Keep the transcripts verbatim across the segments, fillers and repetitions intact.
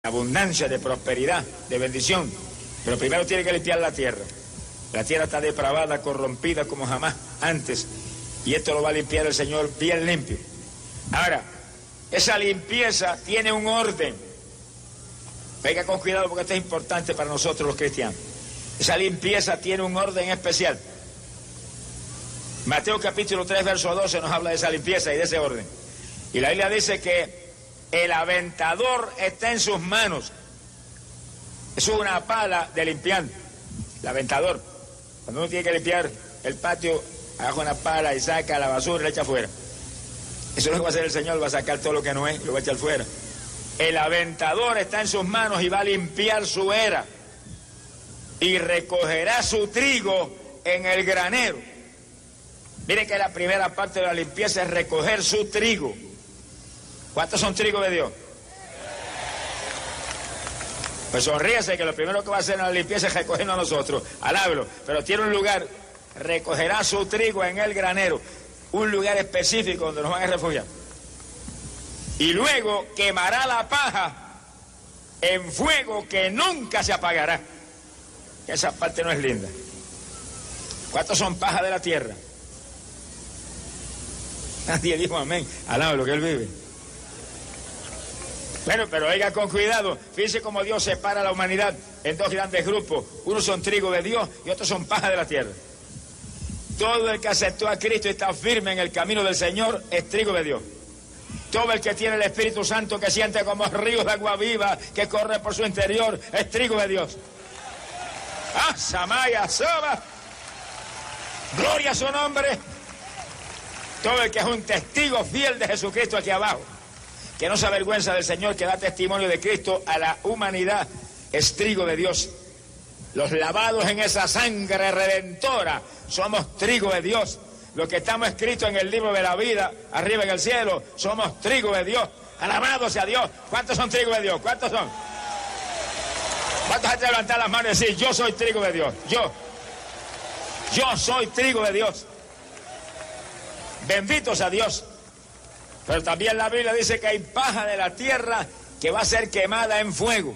abundancia, de prosperidad, de bendición. Pero primero tiene que limpiar la tierra. La tierra está depravada, corrompida como jamás antes. Y esto lo va a limpiar el Señor bien limpio. Ahora, esa limpieza tiene un orden. Venga con cuidado porque esto es importante para nosotros los cristianos. Esa limpieza tiene un orden especial. Mateo capítulo tres, verso doce nos habla de esa limpieza y de ese orden. Y la Biblia dice que el aventador está en sus manos. Eso es una pala de limpiar. El aventador. Cuando uno tiene que limpiar el patio, agarra una pala y saca la basura y la echa afuera. Eso es lo que va a hacer el Señor, va a sacar todo lo que no es y lo va a echar fuera. El aventador está en sus manos y va a limpiar su era. Y recogerá su trigo en el granero. Mire que la primera parte de la limpieza es recoger su trigo. ¿Cuántos son trigos de Dios? Pues sonríese que lo primero que va a hacer en la limpieza es recogernos a nosotros. Alábelo. Pero tiene un lugar. Recogerá su trigo en el granero. Un lugar específico donde nos van a refugiar. Y luego quemará la paja en fuego que nunca se apagará. Esa parte no es linda. ¿Cuántos son paja de la tierra? Nadie dijo amén. Alaba lo que él vive. Bueno, pero oiga con cuidado. Fíjense cómo Dios separa a la humanidad en dos grandes grupos. Unos son trigo de Dios y otros son paja de la tierra. Todo el que aceptó a Cristo y está firme en el camino del Señor es trigo de Dios. Todo el que tiene el Espíritu Santo que siente como ríos de agua viva que corre por su interior es trigo de Dios. ¡Ah, Samaya, Soba! ¡Gloria a su nombre! Todo el que es un testigo fiel de Jesucristo aquí abajo, que no se avergüenza del Señor, que da testimonio de Cristo a la humanidad, es trigo de Dios. Los lavados en esa sangre redentora somos trigo de Dios. Los que estamos escritos en el libro de la vida, arriba en el cielo, somos trigo de Dios. Alabado sea Dios. ¿Cuántos son trigo de Dios? ¿Cuántos son? ¿Cuántos hay que levantar las manos y decir, yo soy trigo de Dios? Yo. Yo soy trigo de Dios. Bendito sea Dios. Pero también la Biblia dice que hay paja de la tierra que va a ser quemada en fuego.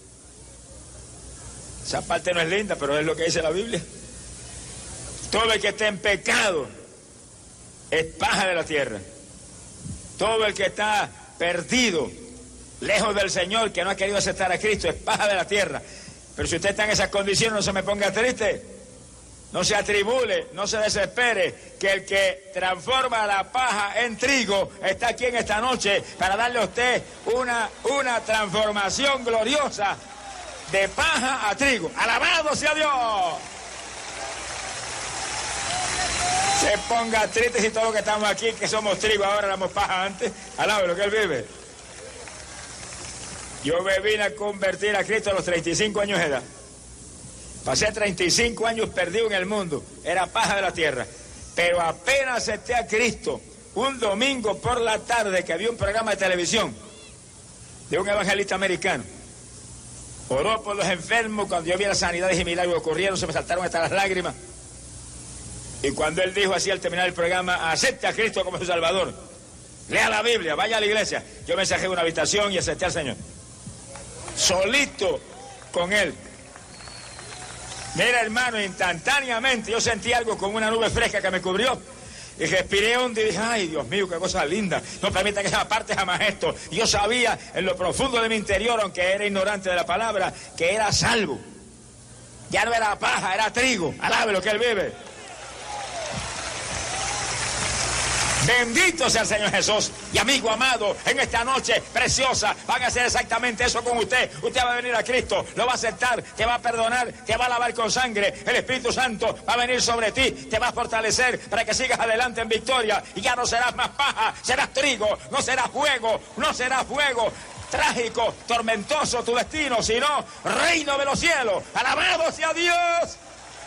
Esa parte no es linda, pero es lo que dice la Biblia. Todo el que esté en pecado es paja de la tierra. Todo el que está perdido, lejos del Señor, que no ha querido aceptar a Cristo, es paja de la tierra. Pero si usted está en esas condiciones, no se me ponga triste. No se atribule, no se desespere, que el que transforma la paja en trigo está aquí en esta noche para darle a usted una, una transformación gloriosa de paja a trigo. ¡Alabado sea Dios! Se ponga triste si todos los que estamos aquí, que somos trigo, ahora éramos paja antes. Alabe lo que él vive. Yo me vine a convertir a Cristo a los treinta y cinco años de edad. Pasé treinta y cinco años perdido en el mundo. Era paja de la tierra. Pero apenas acepté a Cristo, un domingo por la tarde que había un programa de televisión de un evangelista americano. Oró por los enfermos. Cuando yo vi las sanidades y milagros ocurrieron, se me saltaron hasta las lágrimas. Y cuando él dijo así al terminar el programa, acepte a Cristo como su Salvador, lea la Biblia, vaya a la iglesia, yo me encerré en una habitación y acepté al Señor. Solito con él. Mira, hermano, instantáneamente yo sentí algo como una nube fresca que me cubrió. Y respiré hondo y dije, ay, Dios mío, qué cosa linda. No permita que esa parte jamás esto. Yo sabía en lo profundo de mi interior, aunque era ignorante de la palabra, que era salvo. Ya no era paja, era trigo. Alabe lo que él vive. Bendito sea el Señor Jesús. Y amigo amado, en esta noche preciosa van a hacer exactamente eso con usted. Usted va a venir a Cristo, lo va a aceptar, te va a perdonar, te va a lavar con sangre. El Espíritu Santo va a venir sobre ti, te va a fortalecer para que sigas adelante en victoria. Y ya no serás más paja, serás trigo, no serás fuego, no serás fuego. Trágico, tormentoso tu destino, sino reino de los cielos. Alabado sea Dios.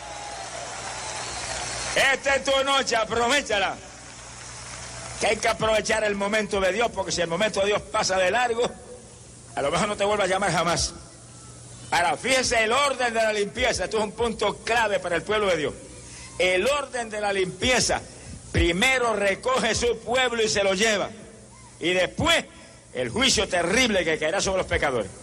Esta es tu noche, aprovéchala. Que hay que aprovechar el momento de Dios, porque si el momento de Dios pasa de largo, a lo mejor no te vuelva a llamar jamás. Ahora, fíjese el orden de la limpieza. Esto es un punto clave para el pueblo de Dios. El orden de la limpieza. Primero recoge su pueblo y se lo lleva. Y después el juicio terrible que caerá sobre los pecadores.